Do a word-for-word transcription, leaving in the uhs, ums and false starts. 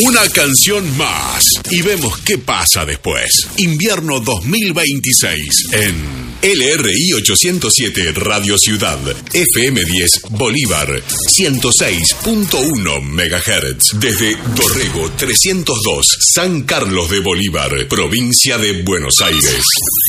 Una canción más y vemos qué pasa después. Invierno dos mil veintiséis en L R I ochocientos siete Radio Ciudad, F M diez Bolívar, ciento seis punto uno megahertz. Desde Dorrego trescientos dos, San Carlos de Bolívar, provincia de Buenos Aires.